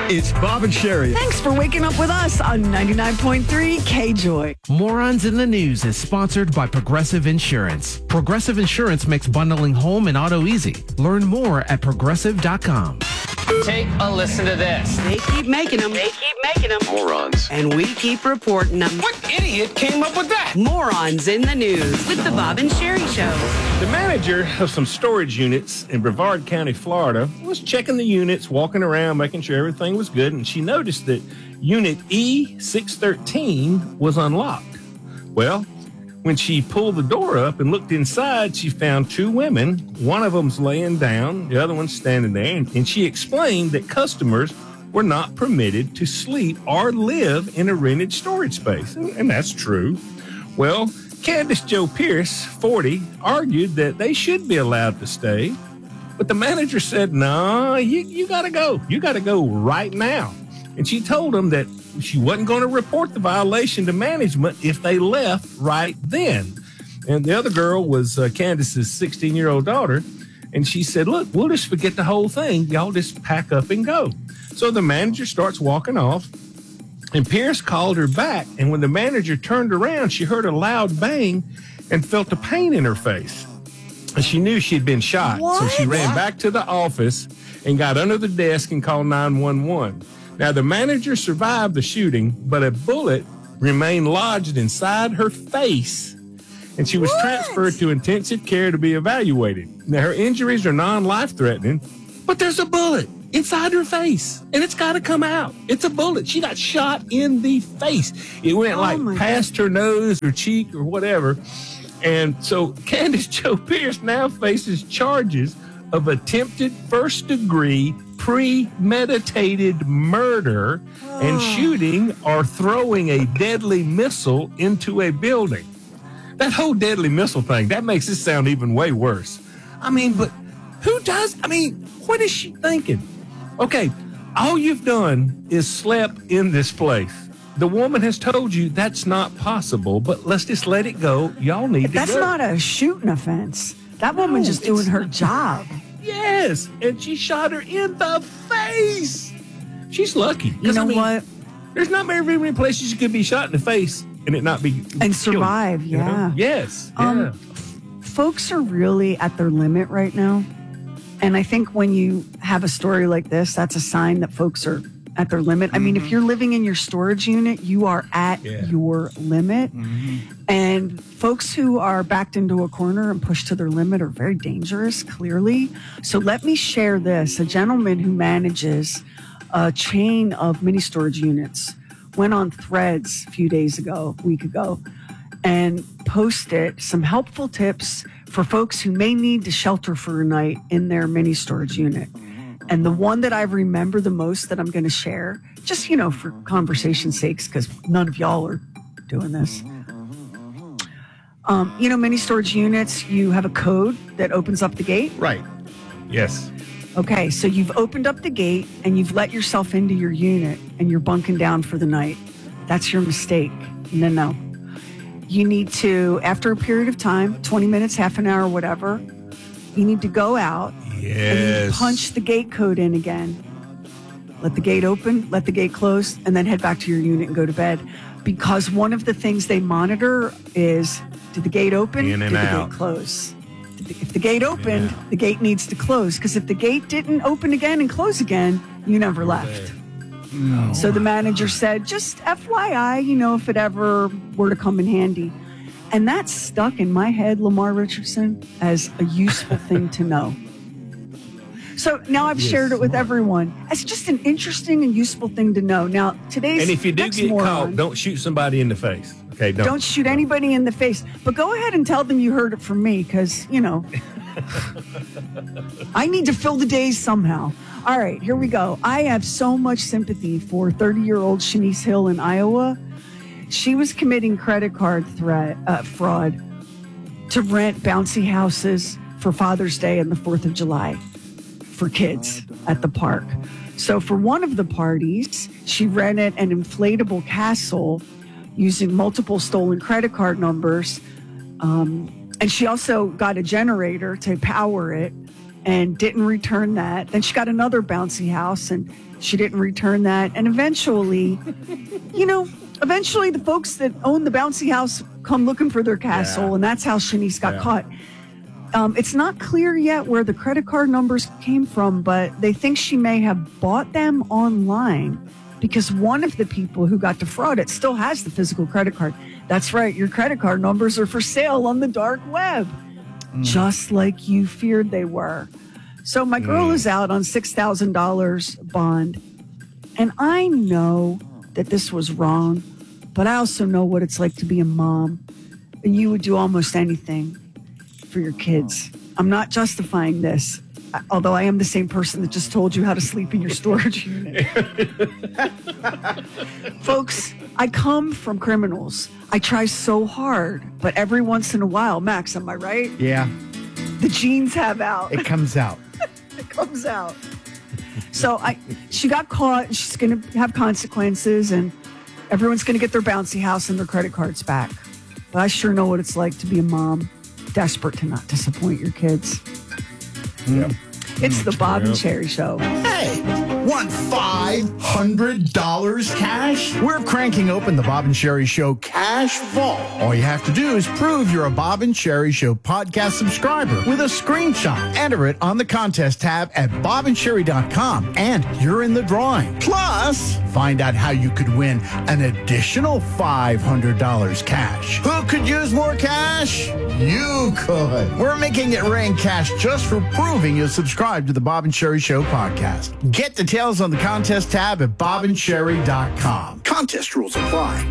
It's Bob and Sherry. Thanks for waking up with us on 99.3 K-Joy. Morons in the News is sponsored by Progressive Insurance. Progressive Insurance makes bundling home and auto easy. Learn more at progressive.com. Take a listen to this. They keep making them. Morons. And we keep reporting them. What idiot came up with that? Morons in the News with the Bob and Sherry Show. The manager of some storage units in Brevard County, Florida, was checking the units, walking around, making sure everything was good, and she noticed that unit E613 was unlocked. Well, when she pulled the door up and looked inside, she found two women. One of them's laying down, the other one's standing there, and she explained that customers were not permitted to sleep or live in a rented storage space. And that's true. Well, Candace Jo Pierce, 40, argued that they should be allowed to stay. But the manager said, no, you got to go. You got to go right now. And she told them that she wasn't going to report the violation to management if they left right then. And the other girl was Candace's 16-year-old daughter. And she said, look, we'll just forget the whole thing. Y'all just pack up and go. So the manager starts walking off. And Pierce called her back. And when the manager turned around, she heard a loud bang and felt a pain in her face. And she knew she'd been shot. What? So she ran back to the office and got under the desk and called 911. Now, the manager survived the shooting, but a bullet remained lodged inside her face, and she was transferred to intensive care to be evaluated. Now, her injuries are non-life-threatening, but there's a bullet inside her face, and it's got to come out. It's a bullet. She got shot in the face. It went past her nose or cheek or whatever. And so Candace Jo Pierce now faces charges of attempted first-degree premeditated murder and shooting or throwing a deadly missile into a building. That whole deadly missile thing, that makes it sound even way worse. I mean, but who does? I mean, what is she thinking? Okay, all you've done is slept in this place. The woman has told you that's not possible, but let's just let it go. Y'all need to go. That's not a shooting offense. That woman's just doing her job. Yes, and she shot her in the face. She's lucky. You know what? There's not very many places you could be shot in the face and it not be And survive, you know? yeah. Yes. Yeah. Folks are really at their limit right now. And I think when you have a story like this, that's a sign that folks are at their limit. I mean, if you're living in your storage unit, you are at your limit. And folks who are backed into a corner and pushed to their limit are very dangerous, clearly. So let me share this. A gentleman who manages a chain of mini storage units went on Threads a week ago, and posted some helpful tips for folks who may need to shelter for a night in their mini storage unit. And the one that I remember the most that I'm going to share, just, for conversation's sakes, because none of y'all are doing this. Mini storage units, you have a code that opens up the gate. Right. Yes. Okay, so you've opened up the gate and you've let yourself into your unit and you're bunking down for the night. That's your mistake. No. You need to, after a period of time, 20 minutes, half an hour, whatever, you need to go out. And you punch the gate code in again. Let the gate open, let the gate close, and then head back to your unit and go to bed. Because one of the things they monitor is, did the gate open? In and did the out. gate close? If the gate opened, the gate needs to close. Because if the gate didn't open again and close again, you never left. So the manager said, just FYI, if it ever were to come in handy. And that stuck in my head, Lamar Richardson, as a useful thing to know. So now I've shared it with everyone. It's just an interesting and useful thing to know. Now, today's And if you do get caught, don't shoot somebody in the face. Okay, don't shoot anybody in the face. But go ahead and tell them you heard it from me because, I need to fill the days somehow. All right, here we go. I have so much sympathy for 30-year-old Shanice Hill in Iowa. She was committing credit card fraud to rent bouncy houses for Father's Day and the 4th of July for kids at the park. So for one of the parties, she rented an inflatable castle using multiple stolen credit card numbers. And she also got a generator to power it and didn't return that. Then she got another bouncy house and she didn't return that. And eventually, eventually the folks that own the bouncy house come looking for their castle. And that's how Shanice got caught. It's not clear yet where the credit card numbers came from, but they think she may have bought them online because one of the people who got defrauded still has the physical credit card. That's right. Your credit card numbers are for sale on the dark web, just like you feared they were. So my girl is out on $6,000 bond. And I know that this was wrong, but I also know what it's like to be a mom. And you would do almost anything for your kids. I'm not justifying this, although I am the same person that just told you how to sleep in your storage unit. Folks, I come from criminals. I try so hard, but every once in a while, Max, am I right? Yeah. The genes have out. It comes out. It comes out. So she got caught. And she's going to have consequences, and everyone's going to get their bouncy house and their credit cards back. But I sure know what it's like to be a mom, desperate to not disappoint your kids. Yep. It's the Bob and Sherry Show. Hey, want $500 cash? We're cranking open the Bob and Sherry Show Cash Vault. All you have to do is prove you're a Bob and Sherry Show podcast subscriber with a screenshot. Enter it on the contest tab at bobandsherry.com, and you're in the drawing. Plus, find out how you could win an additional $500 cash. Who could use more cash? You could. We're making it rain cash just for proving you subscribe to the Bob and Sherry Show podcast. Get details on the contest tab at bobandsherry.com. Contest rules apply.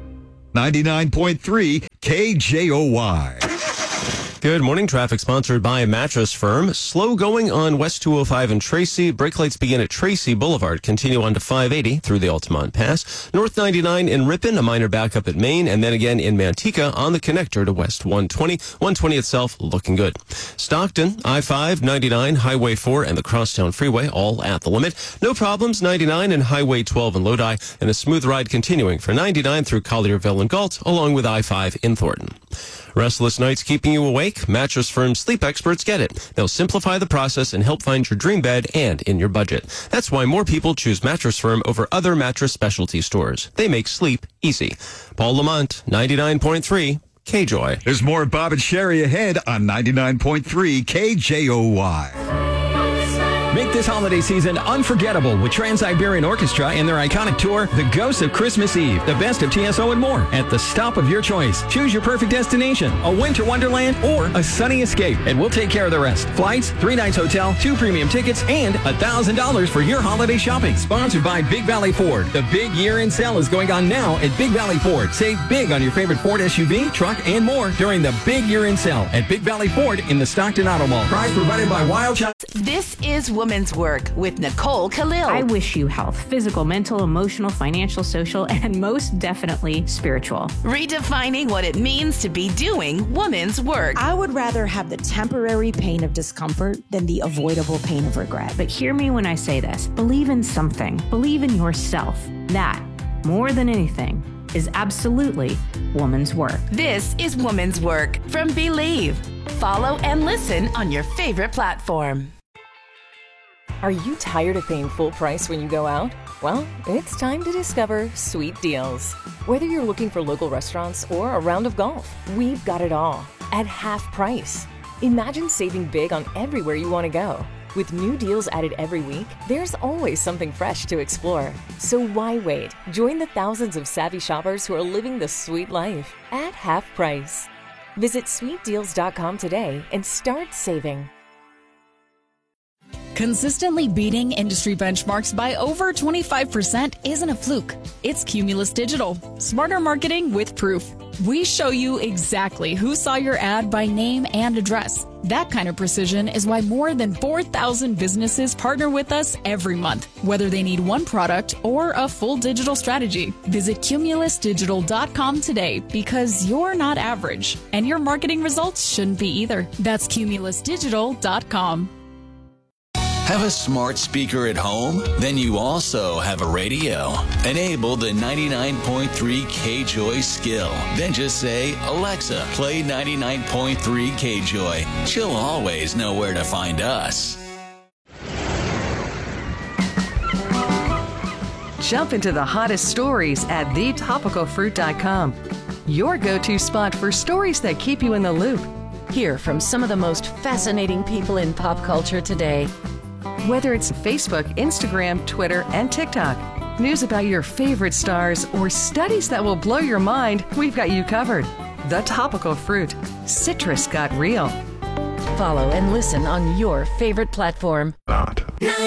99.3 KJOY. Good morning. Traffic sponsored by Mattress Firm. Slow going on West 205 in Tracy. Brake lights begin at Tracy Boulevard. Continue on to 580 through the Altamont Pass. North 99 in Ripon, a minor backup at Maine, and then again in Manteca on the connector to West 120. 120 itself looking good. Stockton, I-5, 99, Highway 4, and the Crosstown Freeway all at the limit. No problems, 99 and Highway 12 in Lodi, and a smooth ride continuing for 99 through Collierville and Galt, along with I-5 in Thornton. Restless nights keeping you awake? Mattress Firm's sleep experts get it. They'll simplify the process and help find your dream bed and in your budget. That's why more people choose Mattress Firm over other mattress specialty stores. They make sleep easy. Paul Lamont, 99.3 KJOY. There's more Bob and Sherry ahead on 99.3 KJOY. Make this holiday season unforgettable with Trans-Siberian Orchestra and their iconic tour, The Ghosts of Christmas Eve, the best of TSO and more, at the stop of your choice. Choose your perfect destination, a winter wonderland or a sunny escape, and we'll take care of the rest. Flights, 3 nights hotel, 2 premium tickets, and $1,000 for your holiday shopping. Sponsored by Big Valley Ford. The big year-end sale is going on now at Big Valley Ford. Save big on your favorite Ford SUV, truck, and more during the big year-end sale at Big Valley Ford in the Stockton Auto Mall. Prize provided by Wild Child. This is Woman's Work with Nicole Khalil. I wish you health, physical, mental, emotional, financial, social, and most definitely spiritual. Redefining what it means to be doing woman's work. I would rather have the temporary pain of discomfort than the avoidable pain of regret. But hear me when I say this. Believe in something. Believe in yourself. That, more than anything, is absolutely woman's work. This is Woman's Work from Believe. Follow and listen on your favorite platform. Are you tired of paying full price when you go out? Well, it's time to discover Sweet Deals. Whether you're looking for local restaurants or a round of golf, we've got it all at half price. Imagine saving big on everywhere you want to go. With new deals added every week, there's always something fresh to explore. So why wait? Join the thousands of savvy shoppers who are living the sweet life at half price. Visit sweetdeals.com today and start saving. Consistently beating industry benchmarks by over 25% isn't a fluke. It's Cumulus Digital. Smarter marketing with proof. We show you exactly who saw your ad by name and address. That kind of precision is why more than 4,000 businesses partner with us every month, whether they need one product or a full digital strategy. Visit cumulusdigital.com today because you're not average, and your marketing results shouldn't be either. That's cumulusdigital.com. Have a smart speaker at home? Then you also have a radio. Enable the 99.3 KJOY skill. Then just say, Alexa, play 99.3 KJOY. She'll always know where to find us. Jump into the hottest stories at thetopicalfruit.com. Your go-to spot for stories that keep you in the loop. Hear from some of the most fascinating people in pop culture today. Whether it's Facebook, Instagram, Twitter, and TikTok, news about your favorite stars, or studies that will blow your mind, we've got you covered. The Topical Fruit. Citrus got real. Follow and listen on your favorite platform.